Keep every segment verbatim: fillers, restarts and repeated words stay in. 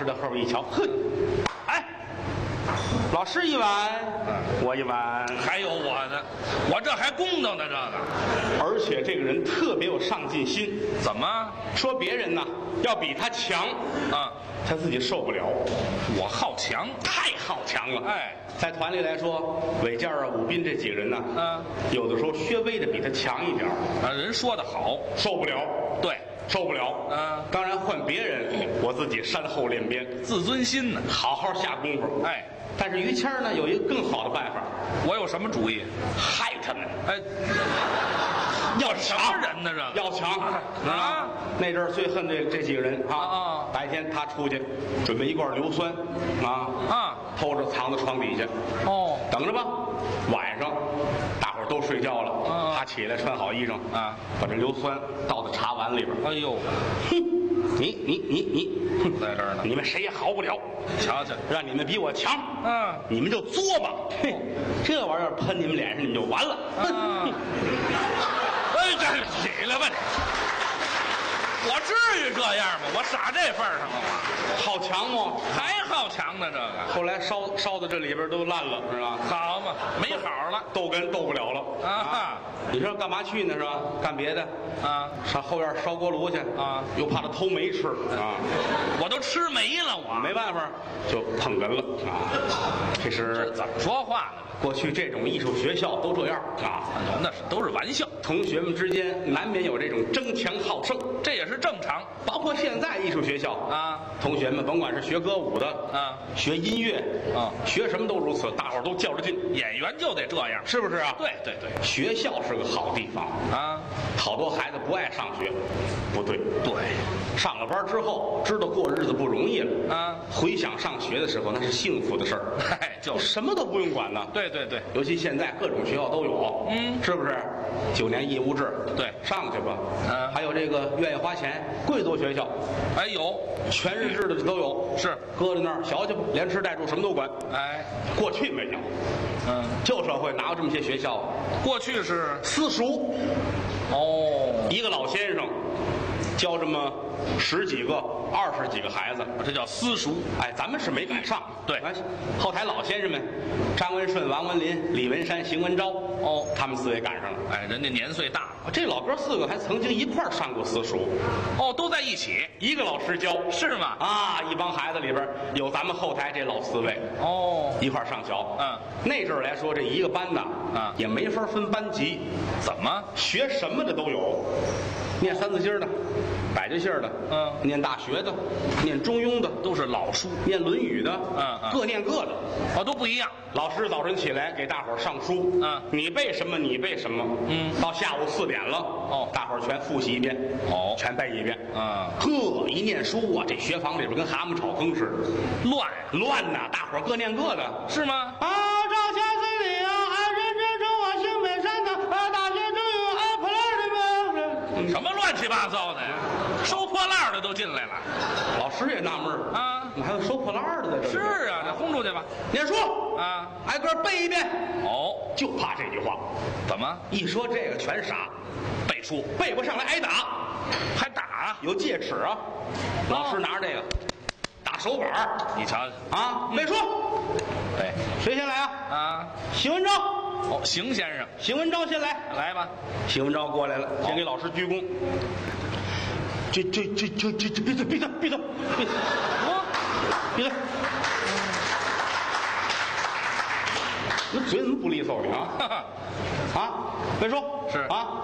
师在后边一瞧，哼，哎，老师一碗， 嗯， 我一碗， 还有我呢，我这还公道呢，这个而且这个人特别有上进心。 怎么？ 说别人呢要比他强， 啊， 他自己受不了， 我好强， 太好强了。 哎， 在团里来说，韦健啊、武斌这几个人呢， 嗯， 有的时候稍微的比他强一点儿， 啊，人说的好， 受不了， 对， 受不了。 嗯， 当然换别人，我自己山后练鞭， 自尊心呢， 好好下功夫。 哎， 但是于谦儿呢有一个更好的办法， 我有什么主意？ 害他们。 哎， 要什强么人呢？这要强啊！ 那阵儿最恨这这几个人啊！ 啊白天他出去准备一罐硫酸啊啊， 偷着藏在床底下， 哦， 等着吧。晚上大伙儿都睡觉了， 啊他起来穿好衣裳啊， 把这硫酸倒在茶碗里边。 哎呦， 哼，你你你你，哼， 在这儿呢， 你们谁也好不了。 瞧瞧， 让你们比我强， 嗯， 你们就作吧。嘿，这玩意儿喷你们脸上，你们就完了。 啊，哎，这起来吧你！我至于这样吗？我傻这份儿上了吗？ 好强吗？ 还好强呢，这个后来烧烧到这里边都烂了，是吧？ 好嘛，没好了斗根斗不了了啊！ 你说干嘛去呢？是吧？干别的啊！ 上后院烧锅炉去啊！ 又怕他偷煤吃啊！ 我都吃没了，我没办法，就碰人了啊！这这是怎么说话呢？ 过去这种艺术学校都这样啊， 那是都是玩笑， 同学们之间难免有这种争强好胜， 这也是正常包括现在艺术学校啊。 同学们甭管是学歌舞的啊， 学音乐啊， 学什么都如此，大伙儿都较着劲， 演员就得这样， 是不是啊？ 对对对学校是个好地方啊， 好多孩子不爱上学，不对， 对上了班之后知道过日子不容易了啊， 回想上学的时候那是幸福的事儿， 嗨，就是什么都不用管呢。 对对对， 尤其现在各种学校都有， 嗯是不是？九年义务制， 对上去吧。 嗯还有这个愿意花钱贵族学校， 哎有全日制的都有， 是搁在那儿学去吧，连吃带住什么都管。 哎， 过去没有， 嗯， 旧社会哪有这么些学校？ 过去是私塾， 哦， 一个老先生教这么十几个、二十几个孩子。 这叫私塾， 哎，咱们是没赶上。 对哎后台老先生们，张文顺、王文林、李文山、邢文昭， 哦他们四位赶上了。 哎，人家年岁大了， 这老哥四个还曾经一块儿上过私塾， 哦，都在一起， 一个老师教， 是吗？ 啊，一帮孩子里边有咱们后台这老四位哦， 一块儿上学。 嗯， 那阵儿来说，这一个班呐， 啊也没法分班级， 怎么？ 学什么的都有，念三字经的，百家姓的， 嗯念大学的，念中庸的， 都是老书， 念论语的， 嗯嗯各念各的。 哦，都不一样。 老师早晨起来给大伙儿上书， 嗯你背什么你背什么， 嗯到下午四点了， 哦大伙儿全复习一遍， 哦全背一遍， 嗯呵，一念书啊，这学房里边跟蛤蟆炒坑似的， 乱呀， 乱呐，大伙儿各念各的。 是吗？ 啊，赵家村里啊，俺认真中啊，新北山的啊，大学生有爱破烂的吗？ 什么乱七八糟的呀？收破烂的都进来了老师也纳闷儿啊！ 怎么还有收破烂的在这里？ 是啊，得轰出去吧。 念书啊， 挨个背一遍， 哦， 就怕这句话， 怎么一说这个全傻， 背书背不上来挨打， 还打？ 有戒尺啊。老师拿着这个打手板儿你瞧啊，背书， 背谁先来啊？ 啊！ 邢文昭， 哦，邢先生， 邢文昭先来。 来吧。 邢文昭过来了，先给老师鞠躬。这这这这这这闭嘴闭嘴闭嘴闭嘴！ 我闭嘴！你嘴怎么不利索呢？啊哈哈， 啊！别说是啊。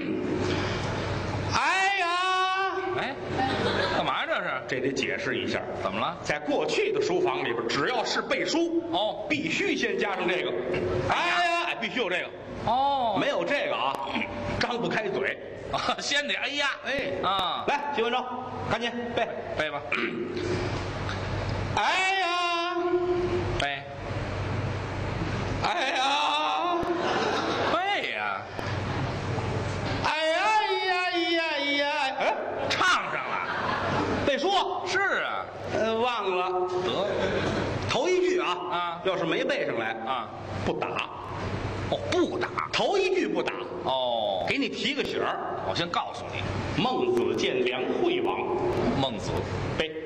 哎呀， 哎，干嘛呀这是？ 这得解释一下。 怎么了？ 在过去的书房里边，只要是背书， 哦必须先加上这个。哎呀，哎，必须有这个， 哦， 没有这个啊，张不开嘴。 啊，先得哎呀， 哎啊， 来，邢文昭，赶紧背。 背吧， 哎呀， 背哎呀， 背呀， 哎呀呀呀呀！哎， 唱上了。 背书， 是啊， 呃，忘了得头一句啊啊要是没背上来啊， 不打， 哦，不打头一句不打， 哦， 给你提个醒儿。 我先告诉你， 孟子见梁惠王， 孟子背